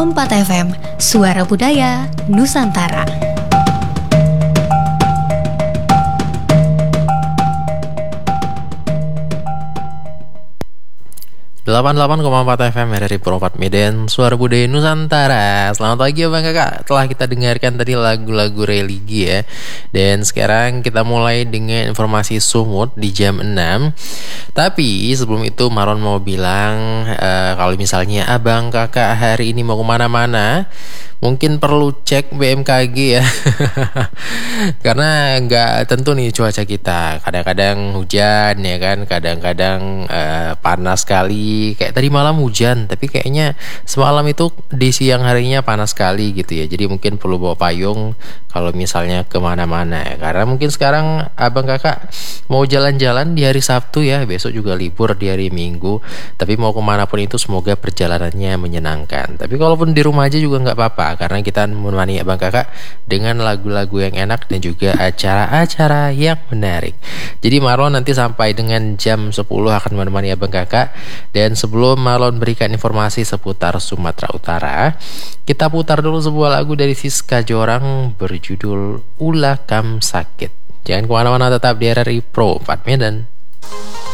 Kompas FM, Suara Budaya Nusantara. 88,4 FM dari Propat Medan, Suara Budaya Nusantara. Selamat pagi ya Bang Kakak. Telah kita dengarkan tadi lagu-lagu religi ya. Dan sekarang kita mulai dengan informasi sumut di jam 6. Tapi sebelum itu Maron mau bilang kalau misalnya Abang Kakak hari ini mau kemana-mana, mungkin perlu cek BMKG ya. Karena nggak tentu nih cuaca kita. Kadang-kadang hujan ya kan, kadang-kadang panas sekali. Kayak tadi malam hujan, tapi kayaknya semalam itu di siang harinya panas sekali gitu ya. Jadi mungkin perlu bawa payung kalau misalnya kemana-mana ya. Karena mungkin sekarang Abang Kakak mau jalan-jalan di hari Sabtu ya, besok juga libur di hari Minggu. Tapi mau kemana pun itu semoga perjalanannya menyenangkan. Tapi kalaupun di rumah aja juga nggak apa-apa, karena kita menemani Abang Kakak dengan lagu-lagu yang enak dan juga acara-acara yang menarik. Jadi Marlon nanti sampai dengan jam 10 akan menemani Abang Kakak. Dan sebelum Marlon berikan informasi seputar Sumatera Utara, kita putar dulu sebuah lagu dari Siska Jorang berjudul Ulah Kam Sakit. Jangan kemana-mana, tetap di RRI Pro 4 Medan.